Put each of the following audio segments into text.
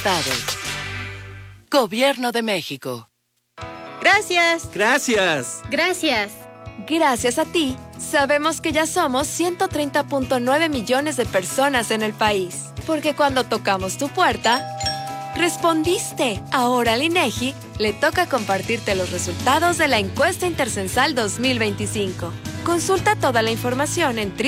resultados. Gobierno de México. Gracias. Gracias. Gracias. Gracias a ti, sabemos que ya somos 130.9 millones de personas en el país. Porque cuando tocamos tu puerta, respondiste. Ahora al INEGI le toca compartirte los resultados de la encuesta intercensal 2025. Consulta toda la información en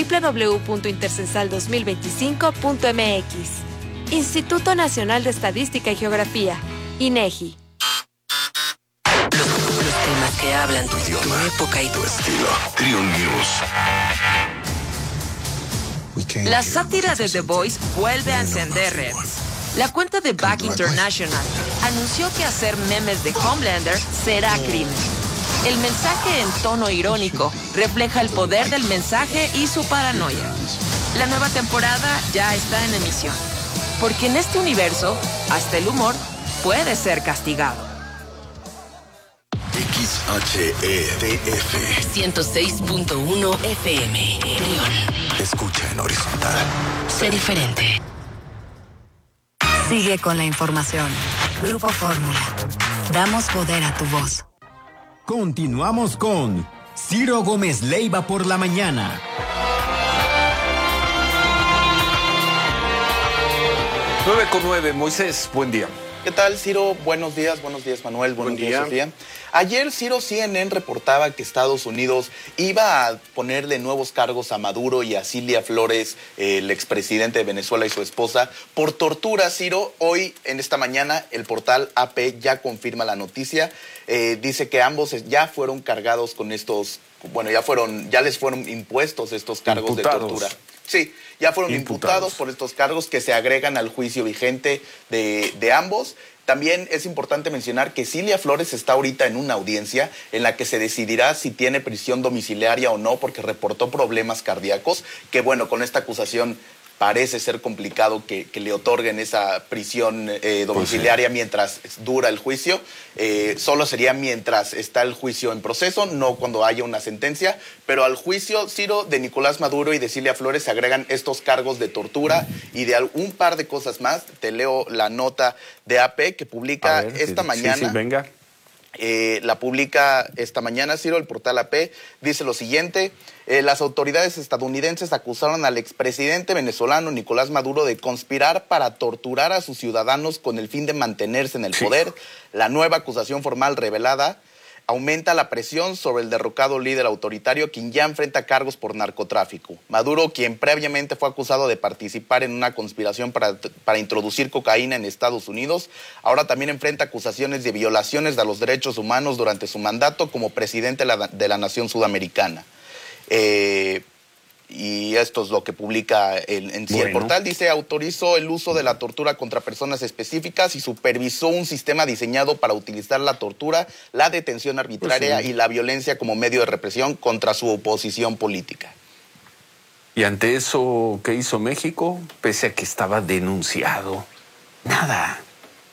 www.intercensal2025.mx. Instituto Nacional de Estadística y Geografía, INEGI. Los temas que hablan tu época y tu estilo. Trio News. La sátira de The Voice vuelve a encender redes. La cuenta de Back International anunció que hacer memes de Homelander será crimen. El mensaje en tono irónico refleja el poder del mensaje y su paranoia. La nueva temporada ya está en emisión, porque en este universo, hasta el humor puede ser castigado. XHEDF 106.1 FM. León. Escucha en horizontal. Sé diferente. Sigue con la información. Grupo Fórmula. Damos poder a tu voz. Continuamos con Ciro Gómez Leiva por la mañana. 9:09, Moisés, buen día. ¿Qué tal, Ciro? Buenos días, Manuel, buenos días, Sofía. Ayer, Ciro, CNN reportaba que Estados Unidos iba a ponerle nuevos cargos a Maduro y a Cilia Flores, el expresidente de Venezuela, y su esposa, por tortura, Ciro. Hoy, en esta mañana, el portal AP ya confirma la noticia. Dice que ambos ya fueron cargados con estos, ya les fueron impuestos estos cargos de tortura. Sí, ya fueron imputados por estos cargos que se agregan al juicio vigente de ambos. También es importante mencionar que Cilia Flores está ahorita en una audiencia en la que se decidirá si tiene prisión domiciliaria o no, porque reportó problemas cardíacos, que bueno, con esta acusación parece ser complicado que le otorguen esa prisión domiciliaria mientras dura el juicio. Solo sería mientras está el juicio en proceso, no cuando haya una sentencia. Pero al juicio, Ciro, de Nicolás Maduro y de Cilia Flores se agregan estos cargos de tortura y de un par de cosas más. Te leo la nota de AP que publica esta mañana. Sí, venga. La publica esta mañana, Ciro, el portal AP, dice lo siguiente: las autoridades estadounidenses acusaron al expresidente venezolano Nicolás Maduro de conspirar para torturar a sus ciudadanos con el fin de mantenerse en el poder. La nueva acusación formal revelada aumenta la presión sobre el derrocado líder autoritario, quien ya enfrenta cargos por narcotráfico. Maduro, quien previamente fue acusado de participar en una conspiración para introducir cocaína en Estados Unidos, ahora también enfrenta acusaciones de violaciones de los derechos humanos durante su mandato como presidente de la nación sudamericana. Y esto es lo que publica el portal. Dice, autorizó el uso de la tortura contra personas específicas y supervisó un sistema diseñado para utilizar la tortura, la detención arbitraria y la violencia como medio de represión contra su oposición política. Y ante eso, ¿qué hizo México? Pese a que estaba denunciado, nada.